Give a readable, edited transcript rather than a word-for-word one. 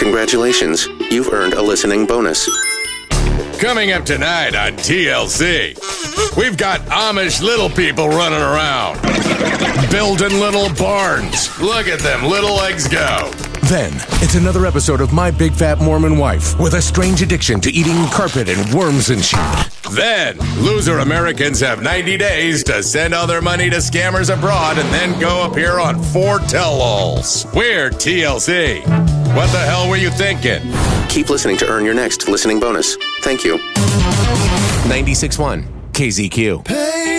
Congratulations, you've earned a listening bonus. Coming up tonight on TLC, we've got Amish little people running around, building little barns. Look at them little legs go. Then, it's another episode of My Big Fat Mormon Wife with a strange addiction to eating carpet and worms and shit. Then, loser Americans have 90 days to send all their money to scammers abroad and then go appear on 4 tell-alls. We're TLC. What the hell were you thinking? Keep listening to earn your next listening bonus. Thank you. 96.1 KZQ.